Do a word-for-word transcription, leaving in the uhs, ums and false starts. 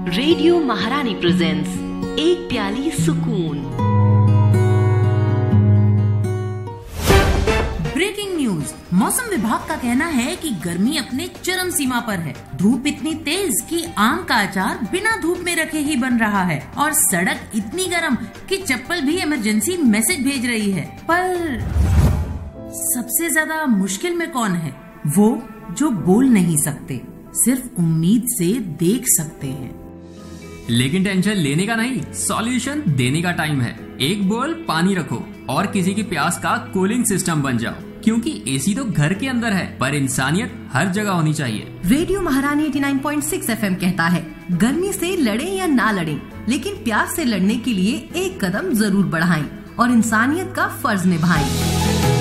Radio महारानी presents एक प्याली सुकून। Breaking news. मौसम विभाग का कहना है कि गर्मी अपने चरम सीमा पर है। धूप इतनी तेज कि आम का अचार बिना धूप में रखे ही बन रहा है और सड़क इतनी गर्म कि चप्पल भी इमरजेंसी मैसेज भेज रही है। पर सबसे ज्यादा मुश्किल में कौन है? वो जो बोल नहीं सकते, सिर्फ उम्मीद से देख सकते हैं। लेकिन टेंशन लेने का नहीं, सॉल्यूशन देने का टाइम है। एक बोल पानी रखो और किसी की प्यास का कूलिंग सिस्टम बन जाओ, क्योंकि एसी तो घर के अंदर है, पर इंसानियत हर जगह होनी चाहिए। रेडियो महारानी नवासी पॉइंट छह एफ एम कहता है, गर्मी से लड़े या ना लड़े, लेकिन प्यास से लड़ने के लिए एक कदम जरूर बढ़ाएं और इंसानियत का फर्ज निभाएं।